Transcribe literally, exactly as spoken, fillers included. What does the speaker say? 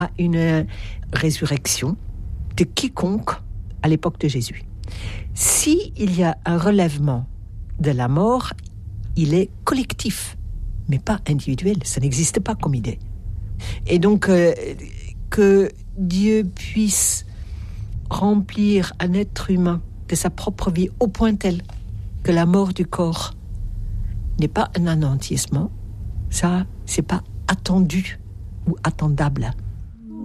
une résurrection de quiconque à l'époque de Jésus. Si il y a un relèvement de la mort, il est collectif, mais pas individuel. Ça n'existe pas comme idée. Et donc, euh, que Dieu puisse remplir un être humain de sa propre vie au point tel que la mort du corps n'est pas un anéantissement, ça, c'est pas attendu ou attendable.